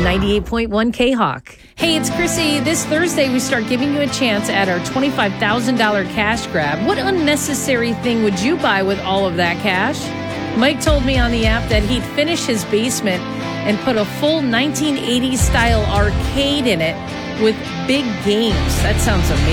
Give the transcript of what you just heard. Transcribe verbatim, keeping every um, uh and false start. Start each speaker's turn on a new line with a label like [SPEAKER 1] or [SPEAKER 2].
[SPEAKER 1] ninety-eight point one K-Hawk. Hey, it's Chrissy. This Thursday, we start giving you a chance at our twenty-five thousand dollars cash grab. What unnecessary thing would you buy with all of that cash? Mike told me on the app that he'd finish his basement and put a full nineteen eighties style arcade in it with big games. That sounds amazing.